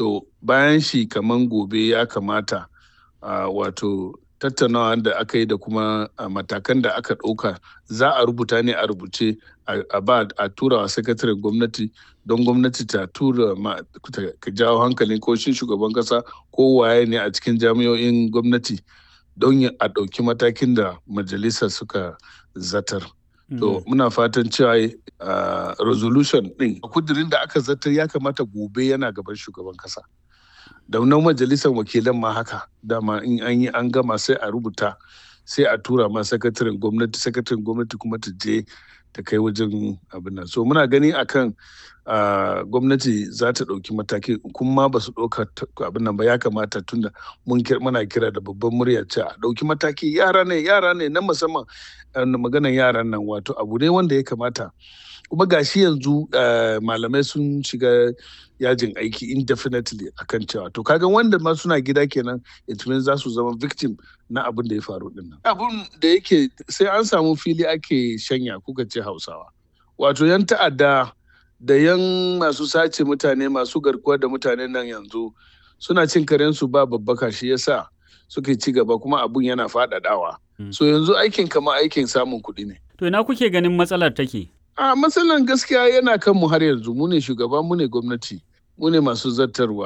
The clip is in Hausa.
To bayan shi kaman gobe ya kamata wato tattaunawa da aka yi da kuma matakan da aka ɗauka za a rubuta ne a rubuce a tura wa sakataren gwamnati don gwamnati ta tura ka jawo hankalin ko shi shugaban kasa ko waye ne a cikin jami'o'in gwamnati don a ɗauki matakin da majalisa suka zatar. To muna fatan cewa resolution ɗin kudirin da aka zartar ya kamata gobe yana gaban shugaban kasa. Da nan majalisar wakilan ma haka dama in an yi an gama sai a rubuta sai a tura ma sakataren gwamnati kuma ta je ta kai wajen abin nan. So muna gani akan gwamnati za ta ɗauki mataki kuma ba su ɗauka abin nan ba ya kamata tunda muna kira da babban murya ce a ɗauki mataki yara ne na musamman maganan yaran nan wato abu ne wanda ya kamata kuma gashi yanzu malamai sun shiga yajin aiki indefinitely akan cewa to kaga wanda ma suna gida kenan it means za su zama victim na abin da ya faru din nan. Abin da yake sai an samu fili ake shanya kuka ce Hausawa. Wato yan ta'adda da yan masu sace mutane masu garkuwa da mutane nan yanzu suna cin karensu ba babbaka shi yasa suke ci gaba kuma abun yana faɗaɗawa. So yanzu aikin kama aikin samun kuɗi ne. To ina kuke ganin matsalar take? Matsalar gaskiya yana kan mu har yanzu mu ne shugaba mu ne gwamnati mu ne masu zartarwa.